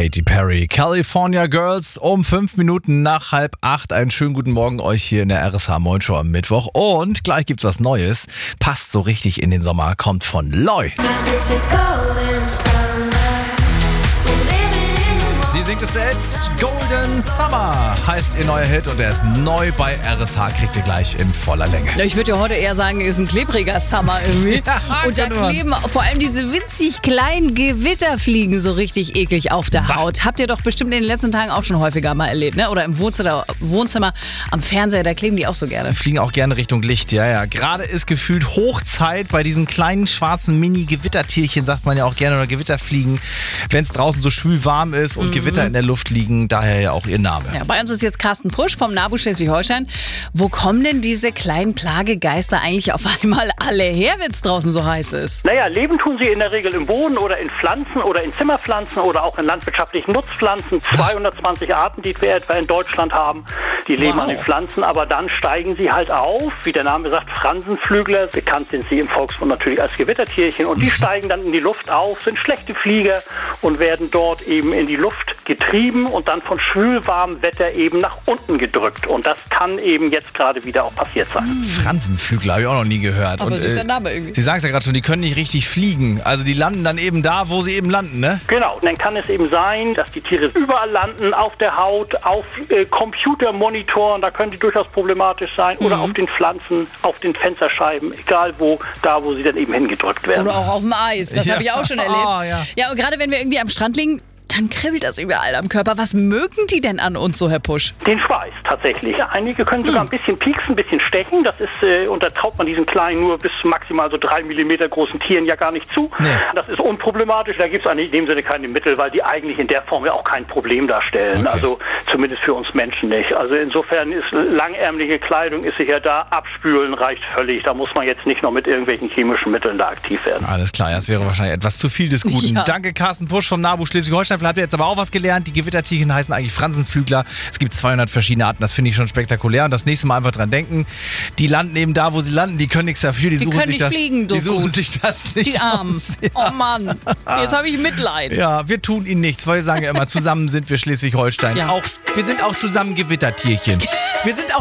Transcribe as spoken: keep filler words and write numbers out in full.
Katy Perry. California Girls um fünf Minuten nach halb acht. Einen schönen guten Morgen euch hier in der R S H Moin Show am Mittwoch. Und gleich gibt's was Neues. Passt so richtig in den Sommer. Kommt von Loy. Sie singt es selbst. Golden Summer heißt ihr neuer Hit und er ist neu bei R S H. Kriegt ihr gleich in voller Länge. Ich würde ja heute eher sagen, ist ein klebriger Summer irgendwie. Ja, und da kleben vor allem diese winzig kleinen Gewitterfliegen so richtig eklig auf der Haut. Habt ihr doch bestimmt in den letzten Tagen auch schon häufiger mal erlebt, ne? Oder im Wohnzimmer, Wohnzimmer am Fernseher, da kleben die auch so gerne. Fliegen auch gerne Richtung Licht, ja, ja. Gerade ist gefühlt Hochzeit bei diesen kleinen schwarzen Mini-Gewittertierchen, sagt man ja auch gerne, oder Gewitterfliegen, wenn es draußen so schwül warm ist und mhm. Gewitter in der Luft liegen, daher ja auch ihr Name. Ja, bei uns ist jetzt Carsten Pusch vom NABU Schleswig-Holstein. Wo kommen denn diese kleinen Plagegeister eigentlich auf einmal alle her, wenn es draußen so heiß ist? Naja, leben tun sie in der Regel im Boden oder in Pflanzen oder in Zimmerpflanzen oder auch in landwirtschaftlichen Nutzpflanzen. zweihundertzwanzig Arten, die wir etwa in Deutschland haben, die leben wow. an den Pflanzen, aber dann steigen sie halt auf, wie der Name sagt, Fransenflügler. Bekannt sind sie im Volksmund natürlich als Gewittertierchen und die steigen dann in die Luft auf, sind schlechte Flieger und werden dort eben in die Luft getrieben und dann von schwülwarmem Wetter eben nach unten gedrückt. Und das kann eben jetzt gerade wieder auch passiert sein. Fransenflügler habe ich auch noch nie gehört. Aber und, das ist der Name irgendwie. Sie sagen es ja gerade schon, die können nicht richtig fliegen. Also die landen dann eben da, wo sie eben landen, ne? Genau. Dann kann es eben sein, dass die Tiere überall landen, auf der Haut, auf äh, Computermonitoren, da können die durchaus problematisch sein, mhm. oder auf den Pflanzen, auf den Fensterscheiben, egal wo, da wo sie dann eben hingedrückt werden. Oder auch auf dem Eis, das ja. habe ich auch schon erlebt. Oh, ja. ja, und gerade wenn wir irgendwie am Strand liegen, dann kribbelt das überall am Körper. Was mögen die denn an uns so, Herr Pusch? Den Schweiß tatsächlich. Ja, einige können sogar hm. ein bisschen pieksen, ein bisschen stechen. Das ist, äh, und da traut man diesen kleinen, nur bis maximal so drei Millimeter großen Tieren ja gar nicht zu. Nee. Das ist unproblematisch. Da gibt es eigentlich in dem Sinne keine Mittel, weil die eigentlich in der Form ja auch kein Problem darstellen. Okay. Also zumindest für uns Menschen nicht. Also insofern ist langärmliche Kleidung ist sicher da. Abspülen reicht völlig. Da muss man jetzt nicht noch mit irgendwelchen chemischen Mitteln da aktiv werden. Alles klar, das wäre wahrscheinlich etwas zu viel des Guten. Ja. Danke, Carsten Pusch vom NABU Schleswig-Holstein. Habt ihr jetzt aber auch was gelernt. Die Gewittertierchen heißen eigentlich Fransenflügler. Es gibt zweihundert verschiedene Arten. Das finde ich schon spektakulär. Und das nächste Mal einfach dran denken. Die landen eben da, wo sie landen. Die können nichts dafür. Die, die suchen können sich nicht das, fliegen, Die suchen gut. sich das nicht Die Armen. aus. Ja. Oh Mann. Jetzt habe ich Mitleid. Ja, wir tun ihnen nichts, weil wir sagen ja immer, zusammen sind wir Schleswig-Holstein. Ja. Auch, wir sind auch zusammen Gewittertierchen. Wir sind auch